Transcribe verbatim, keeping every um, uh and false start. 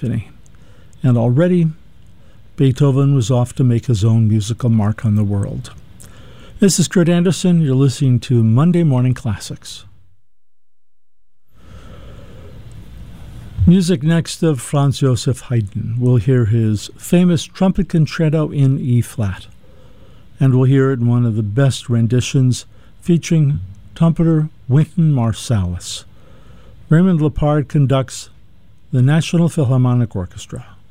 Symphony. And already, Beethoven was off to make his own musical mark on the world. This is Kurt Anderson. You're listening to Monday Morning Classics. Music next of Franz Joseph Haydn. We'll hear his famous Trumpet Concerto in E-flat, and we'll hear it in one of the best renditions featuring trumpeter Wynton Marsalis. Raymond Lepard conducts the National Philharmonic Orchestra.